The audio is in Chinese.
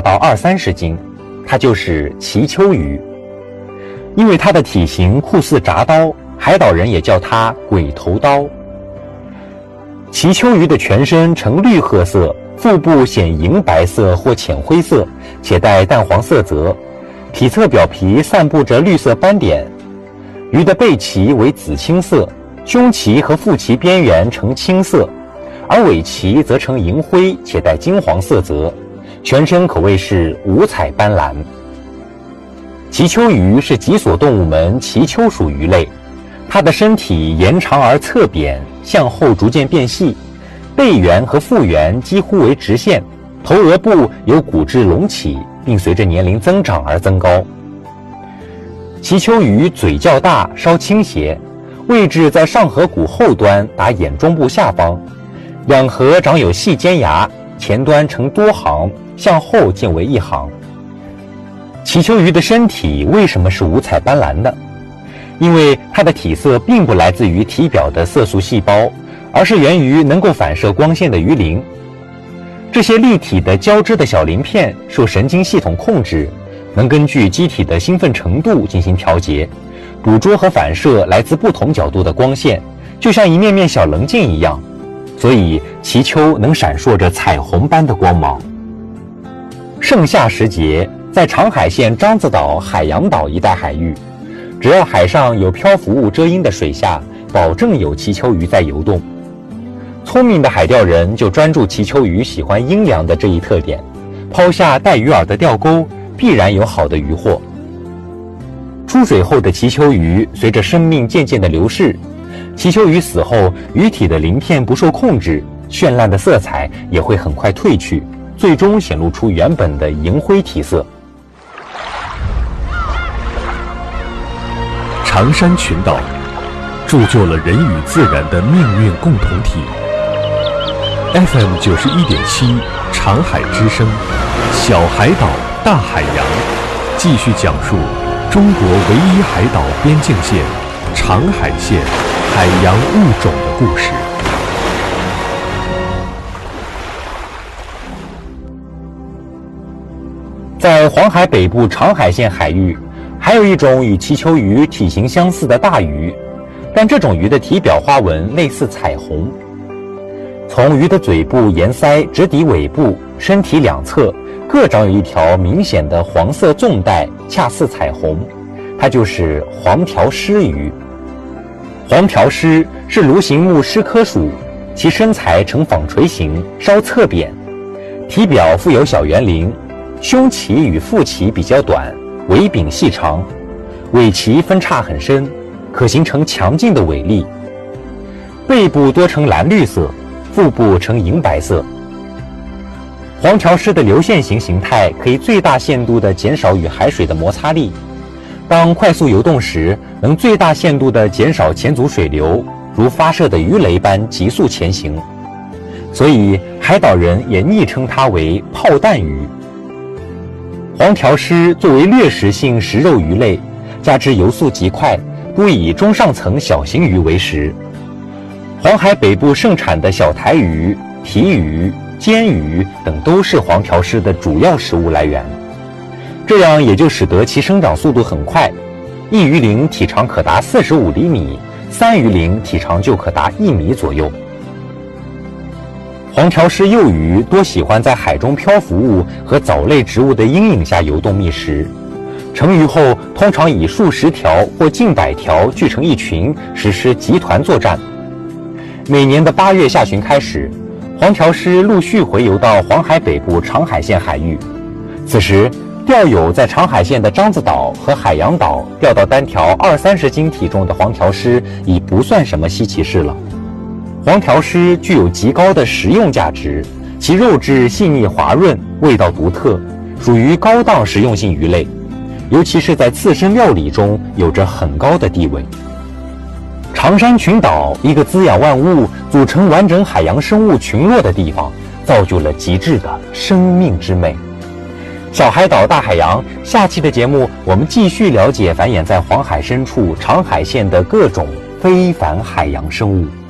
达到20-30斤，它就是鳍秋鱼。因为它的体型酷似铡刀，海岛人也叫它鬼头刀。鳍秋鱼的全身呈绿褐色，腹部显银白色或浅灰色，且带淡黄色泽，体侧表皮散布着绿色斑点。鱼的背鳍为紫青色，胸鳍和腹鳍边缘呈青色，而尾鳍则呈银灰且带金黄色泽，全身可谓是五彩斑斓。鳍秋鱼是脊索动物门鳍秋属鱼类，它的身体延长而侧扁，向后逐渐变细，背缘和腹缘几乎为直线，头额部有骨质隆起，并随着年龄增长而增高。鳍秋鱼嘴较大，稍倾斜，位置在上颌骨后端达眼中部下方，两颌长有细尖牙，前端呈多行，向后渐为一行。鳍秋鱼的身体为什么是五彩斑斓的？因为它的体色并不来自于体表的色素细胞，而是源于能够反射光线的鱼鳞。这些立体的交织的小鳞片受神经系统控制，能根据机体的兴奋程度进行调节，捕捉和反射来自不同角度的光线，就像一面面小棱镜一样，所以鳍秋能闪烁着彩虹般的光芒。盛夏时节，在长海县獐子岛、海洋岛一带海域，只要海上有漂浮物遮阴的水下，保证有鳍秋鱼在游动。聪明的海钓人就专注鳍秋鱼喜欢阴凉的这一特点，抛下带鱼饵的钓钩，必然有好的渔获。出水后的鳍秋鱼随着生命渐渐的流逝，鳍秋鱼死后，鱼体的鳞片不受控制，绚烂的色彩也会很快褪去，最终显露出原本的银灰体色。 长山群岛铸就了人与自然的命运共同体。FM 91.7长海之声，小海岛大海洋，继续讲述中国唯一海岛边境线长海县海洋物种的故事。 在黄海北部长海县海域，还有一种与鳍秋鱼体型相似的大鱼，但这种鱼的体表花纹类似彩虹。从鱼的嘴部沿鳃直抵尾部，身体两侧各长有一条明显的黄色纵带，恰似彩虹，它就是黄条狮鱼。黄条狮是鲈形目狮科属，其身材呈纺锤形，稍侧扁，体表附有小圆鳞，胸鳍与腹鳍比较短，尾柄细长，尾鳍分叉很深，可形成强劲的尾力。背部多呈蓝绿色，腹部呈银白色。黄条狮的流线型形态可以最大限度地减少与海水的摩擦力，当快速游动时，能最大限度地减少前阻水流，如发射的鱼雷般急速前行。所以海岛人也昵称它为炮弹鱼。黄条狮作为掠食性食肉鱼类，加之游速极快，多以中上层小型鱼为食。黄海北部盛产的小台鱼、提鱼、煎鱼等都是黄条狮的主要食物来源，这样也就使得其生长速度很快，一鱼鳞体长可达45厘米，3鱼鳞体长就可达1米左右。黄条狮幼鱼多喜欢在海中漂浮物和藻类植物的阴影下游动觅食，成鱼后通常以数十条或近100条聚成一群，实施集团作战。每年的8月下旬开始，黄条狮陆续回游到黄海北部长海县海域，此时钓友在长海县的獐子岛和海洋岛钓到单条20-30斤体重的黄条狮已不算什么稀奇事了。黄条狮具有极高的食用价值，其肉质细腻滑润，味道独特，属于高档食用性鱼类，尤其是在刺身料理中有着很高的地位。长山群岛，一个滋养万物、组成完整海洋生物群落的地方，造就了极致的生命之美。小海岛大海洋，下期的节目我们继续了解繁衍在黄海深处长海县的各种非凡海洋生物。